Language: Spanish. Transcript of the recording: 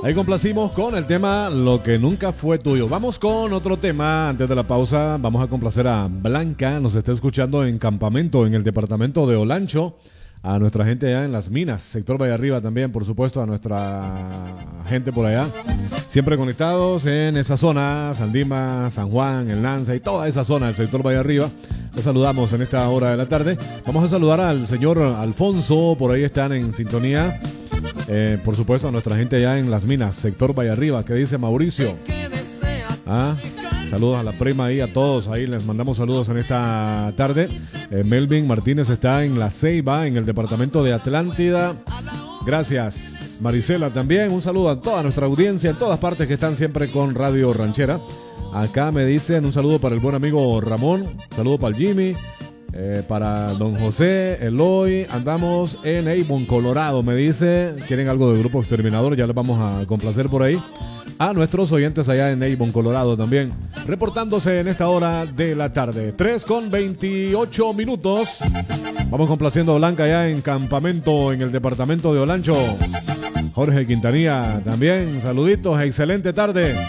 Ahí complacimos con el tema Lo que nunca fue tuyo. Vamos con otro tema. Antes de la pausa vamos a complacer a Blanca. Nos está escuchando en Campamento, en el departamento de Olancho. A nuestra gente allá en Las Minas, sector Valle Arriba también, por supuesto, a nuestra gente por allá. Siempre conectados en esa zona, Sandima, San Juan, El Lanza y toda esa zona del sector Valle Arriba. Les saludamos en esta hora de la tarde. Vamos a saludar al señor Alfonso, por ahí están en sintonía. Por supuesto, a nuestra gente allá en Las Minas, sector Valle Arriba. ¿Qué dice Mauricio? Saludos a la prima y a todos. Ahí les mandamos saludos en esta tarde. Melvin Martínez está en La Ceiba, en el departamento de Atlántida. Gracias. Marisela también. Un saludo a toda nuestra audiencia en todas partes que están siempre con Radio Ranchera. Acá me dicen un saludo para el buen amigo Ramón. Saludo para el Jimmy. Para don José, Eloy. Andamos en Avon, Colorado. Me dice, quieren algo del Grupo Exterminador. Ya les vamos a complacer por ahí. A nuestros oyentes allá en Avon, Colorado también, reportándose en esta hora de la tarde. 3:28. Vamos complaciendo a Blanca allá en Campamento, en el departamento de Olancho. Jorge Quintanilla también, saluditos, excelente tarde.